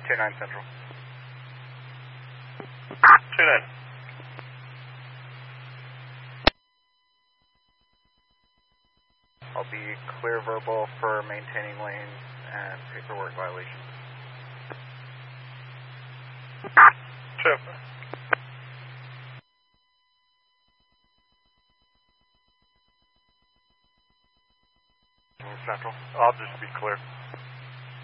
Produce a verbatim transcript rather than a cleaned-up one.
two nine Central. two nine. I'll be clear verbal for maintaining lanes and paperwork violations. Two. Central. I'll just be clear.